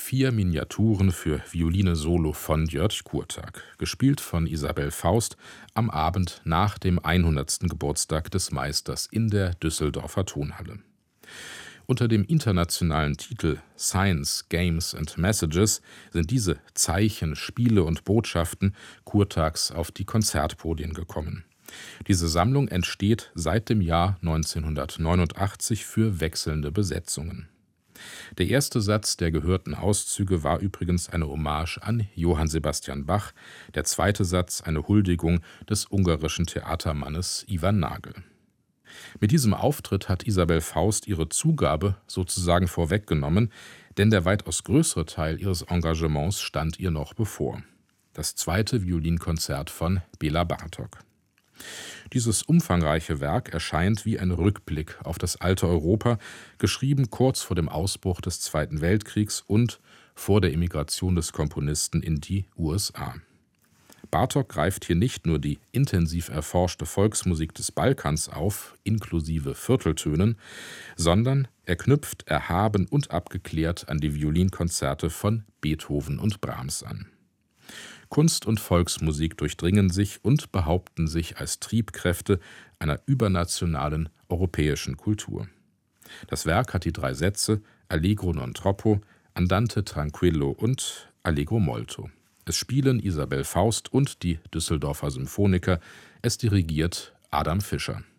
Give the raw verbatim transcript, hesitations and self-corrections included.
Vier Miniaturen für Violine Solo von Jörg Kurtag, gespielt von Isabell Faust am Abend nach dem hundertsten Geburtstag des Meisters in der Düsseldorfer Tonhalle. Unter dem internationalen Titel Science, Games and Messages sind diese Zeichen, Spiele und Botschaften Kurtags auf die Konzertpodien gekommen. Diese Sammlung entsteht seit dem Jahr neunzehnhundertneunundachtzig für wechselnde Besetzungen. Der erste Satz der gehörten Auszüge war übrigens eine Hommage an Johann Sebastian Bach, der zweite Satz eine Huldigung des ungarischen Theatermannes Ivan Nagel. Mit diesem Auftritt hat Isabell Faust ihre Zugabe sozusagen vorweggenommen, denn der weitaus größere Teil ihres Engagements stand ihr noch bevor: das zweite Violinkonzert von Béla Bartók. Dieses umfangreiche Werk erscheint wie ein Rückblick auf das alte Europa, geschrieben kurz vor dem Ausbruch des Zweiten Weltkriegs und vor der Emigration des Komponisten in die U S A. Bartók greift hier nicht nur die intensiv erforschte Volksmusik des Balkans auf, inklusive Vierteltönen, sondern er knüpft erhaben und abgeklärt an die Violinkonzerte von Beethoven und Brahms an. Kunst und Volksmusik durchdringen sich und behaupten sich als Triebkräfte einer übernationalen europäischen Kultur. Das Werk hat die drei Sätze Allegro non troppo, Andante tranquillo und Allegro molto. Es spielen Isabell Faust und die Düsseldorfer Symphoniker, es dirigiert Adam Fischer.